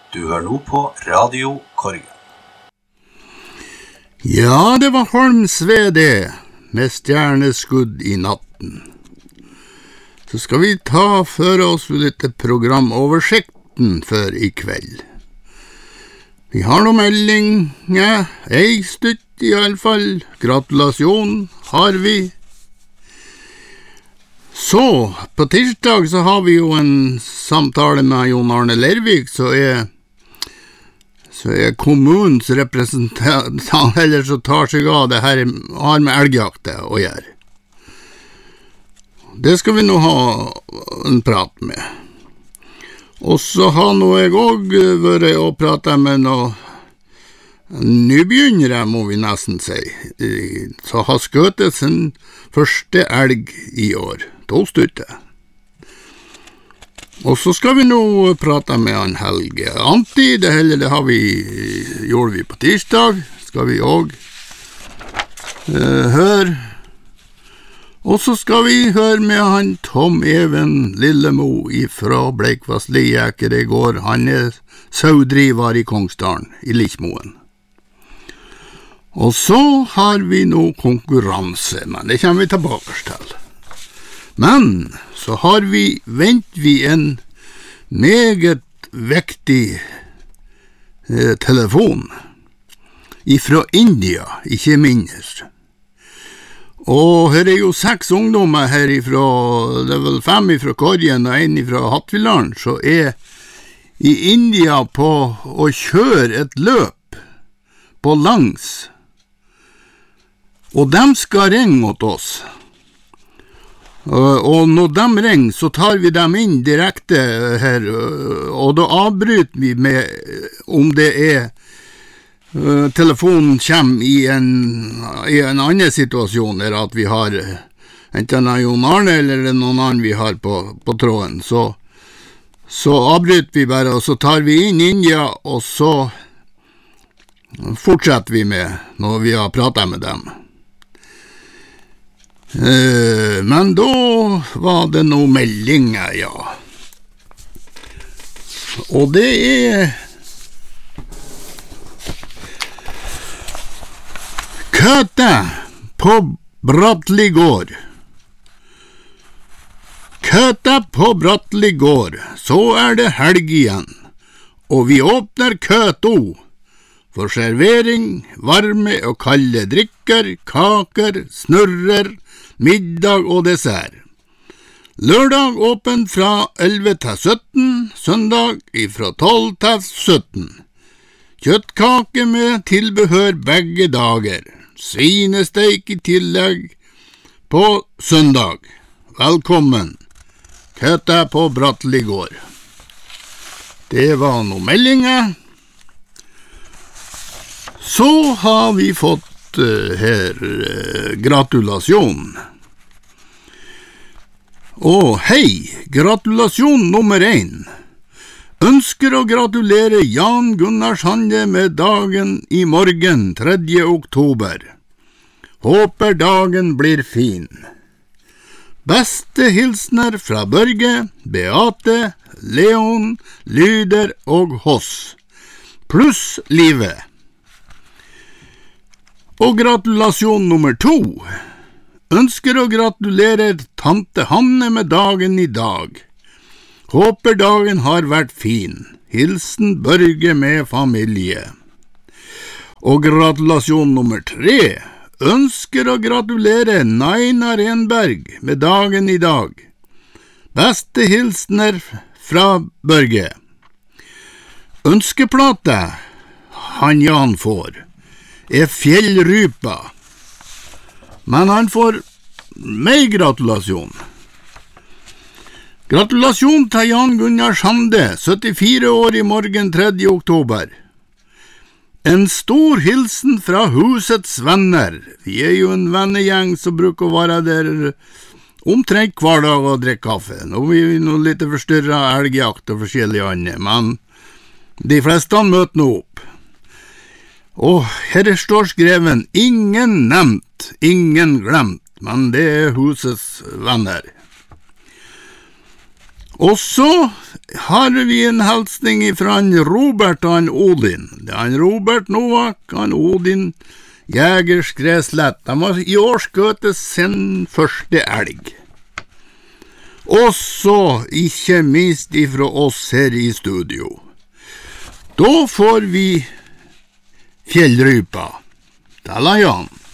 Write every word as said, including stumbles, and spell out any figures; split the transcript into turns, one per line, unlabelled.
Du hører nå på Radio Korgen.
Ja, det var Holmsved det, med stjerneskudd i natten. Så skal vi ta for oss litt programoversikten for i kveld. Vi har noe melding, ja, ei stutt i alle fall. Gratulasjon har vi. Så, på tirsdag så har vi jo en samtale med Jon Arne Lervik, så er, så er kommunens representant, eller så tar seg av det her, har med elgjakte å gjøre. Det skal vi nå ha en prat med. Og så har nå jeg også vært og pratet med noen nybegynnere, må vi nesten si, så har skjøtet sin første elg i år, to stykker. Og så skal vi nå prate med han Helge Anti, det hele det har vi, gjorde vi på tirsdag, skal vi også uh, høre. Og så skal vi høre med han Tom Even Lillemo ifra Bleikvass Lieke det går. Han er saudriver i Kongsdalen, i Lichmoen. Og så har vi nå konkurranse, men det kommer vi tilbake til. Men så har vi, vent vi en meget viktig eh, telefon ifra India, ikke mindre. Og her er jo seks ungdommer her ifra, det er vel fem ifra Korgen og en ifra Hattvilland, så er i India på å kjøre et løp på langs. Og de skal ringe mot oss. Og når de ringer, så tar vi dem inn direkte her, og da avbryter vi med om det er Uh, telefonen kommer i en, i en annen situasjon der at vi har enten Jon Arne eller noen annen vi har på, på tråden, så, så avbryter vi bare, og så tar vi inn India, og så fortsetter vi med når vi har pratet med dem. Uh, men da var det noen meldinger, ja. Og det er Køte på Brattli gård. Køte på Brattli gård, så er det helg igjen, og vi åpner køto for servering, varme og kalde drikker, kaker, snurrer, middag og dessert. Lørdag åpen fra elleve til sytten, søndag fra tolv til sytten. Kjøttkake med tilbehør begge dager. Svinesteik i tillegg på søndag. Velkommen. Køte på Brattli gård. Det var noen meldinger. Så har vi fått uh, her uh, gratulasjon. Og hei, gratulasjon nummer én. Ønsker å gratulere Jan Gunnar Sande med dagen i morgen, tredje oktober. Håper dagen blir fin. Beste hilsner fra Børge, Beate, Leon, Lyder og Hoss. Pluss livet. Og gratulasjon nummer to. Ønsker å gratulere tante Hanne med dagen i dag. Håper dagen har vært fin. Hilsen Børge med familie. Og gratulasjon nummer tre. Ønsker å gratulere Naina Renberg med dagen i dag. Beste hilsner fra Børge. Ønskeplate han Jan får er Fjellrypa. Men han får meg gratulasjon. Gratulasjon til Jan Gunnar Sande, syttifire år i morgen tredje oktober. En stor hilsen fra husets venner. Vi er jo en vennegjeng som bruker å være der omtrent hver dag og drikke kaffe. Nå er vi noe litt forstyrret elgjakt og forskjellige andre, men de fleste møter nå opp. Og her står skreven, ingen nevnt, ingen glemt, men det er husets venner. Og så har vi en helsning fra han Robert og han Odin. Det er han Robert Novak, han Odin Jægers Græslett. De har i år skutt sin første elg. Og så, ikke minst ifra oss her i studio. Da får vi fjellrypa. Tala Jan.